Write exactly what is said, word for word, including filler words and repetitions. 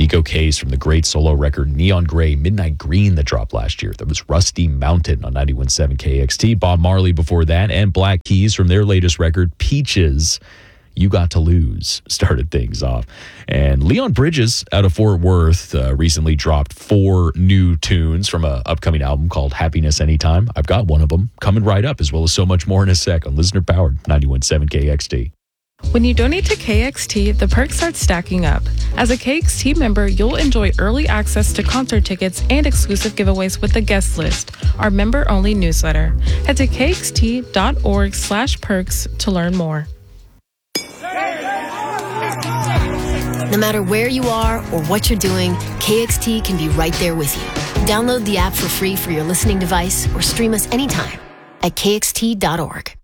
Nico Case from the great solo record Neon Gray, Midnight Green that dropped last year. That was Rusty Mountain on ninety-one point seven K X T. Bob Marley before that, and Black Keys from their latest record, Peaches, You Got to Lose, started things off. And Leon Bridges out of Fort Worth uh, recently dropped four new tunes from an upcoming album called Happiness Anytime. I've got one of them coming right up, as well as so much more in a sec on Listener Powered ninety-one point seven K X T. When you donate to K X T, the perks start stacking up. As a K X T member, you'll enjoy early access to concert tickets and exclusive giveaways with the guest list, our member-only newsletter. Head to kxt.org slash perks to learn more. No matter where you are or what you're doing, K X T can be right there with you. Download the app for free for your listening device or stream us anytime at k x t dot org.